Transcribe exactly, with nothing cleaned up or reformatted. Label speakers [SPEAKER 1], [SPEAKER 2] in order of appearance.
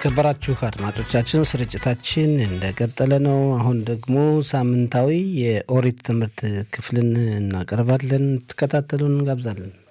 [SPEAKER 1] የተከበራችሁ አድማጮቻችን ስርጭታችን እንደቀጠለ ነው። አሁን ደግሞ ሳምንታዊ የኦሪት ትምህርት ክፍልን እናቀርባለን። ተከታተሉን እንጋብዛለን።